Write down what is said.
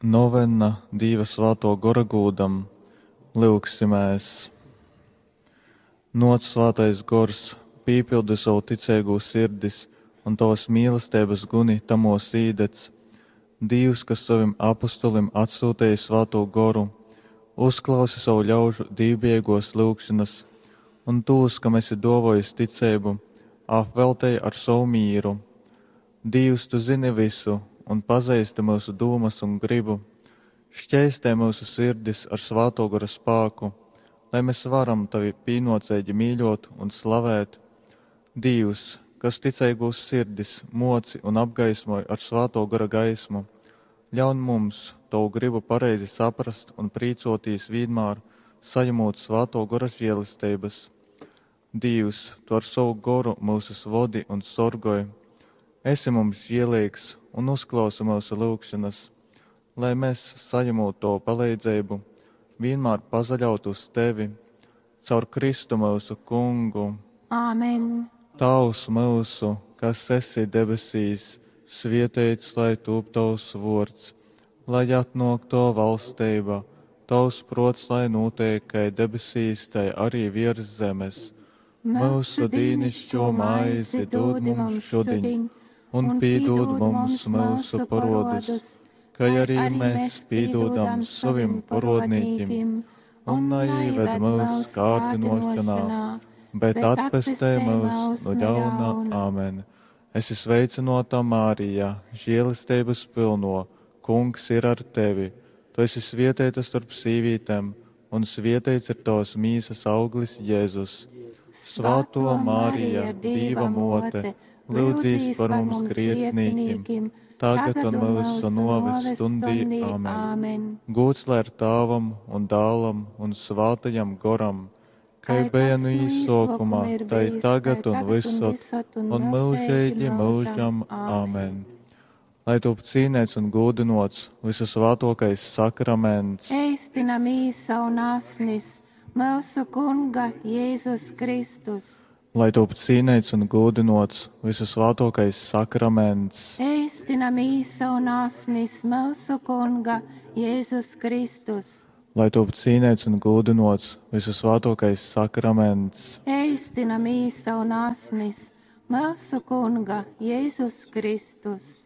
Novena Dieva Svāto Gora gūdam, lūgsimies. Nots svātais gors, pīpildi savu ticēgu sirdis, un tavas mīlestības guni tamos īdec. Dievs, kas savim apostolim atsūtēja svāto goru, uzklausi savu ļaužu dīvbiegos lūgšanas, un tūs, kam esi dovojis ticēbu, apveltēji ar savu mīru. Dievs, tu zini visu, un pazīsti mūsu domas un gribu. Šķēstē mūsu sirdis ar svāto gara spēku, lai mēs varam tavi pīnocēģi mīļot un slavēt. Dievs, kas ticēgūs sirdis moci un apgaismoja ar svāto gara gaismu, ļaun mums tavu gribu pareizi saprast un prīcotīs vienmēr sajamot svāto gara žēlistības. Dievs, tu ar savu goru mūsus vodi un sorgoji. Esi mums žēlīgs un uzklausa mūsu lūgšanas, lai mēs sajamot to palīdzību, vienmēr pazaļaut uz tevi, caur Kristu mūsu kungu. Āmen. Tavs mūsu, kas esi debesīs, svētīts lai top tavs vārds, lai atnāk to valstība, tavs prots lai notiek, kā debesīs, tai arī virs zemes. Mūsu dīnišķo maizi dod mums šodien, un piedod mums mūsu parodus, kā arī mēs piedodam saviem parodnīkiem, un neieved mūsu kārdinošanā, bet atpestē mūs no ļauna. Āmen. Esi sveicinota Mārija, žēlistības pilno, kungs ir ar tevi. Tu esi svētīta starp sīvītēm, un svētīts ir tavas mīsas auglis Jēzus. Svāto Mārija, Dieva mote, lūdzīs par mums grēciniekiem, tagad un mūsu nāves stundī. Āmen. Gods lai ir Tēvam un Dēlam un Svātajam Goram, kā bija no īsākumā, tai tagad un visur, un mūžīgi mūžam. Āmen. Lai top cīnēts un godinots visasvātākais sakraments, Ēstinam īsa un asnis, mūsu kunga Jēzus Kristus. lai top cīnēts un godinots visasvātākais sakraments, Ēstinam īsa un asnis, mūsu kunga Jēzus Kristus. lai top cīnēts un godinots visasvātākais sakraments, Ēstinam īsa un asnis, mūsu kunga Jēzus Kristus.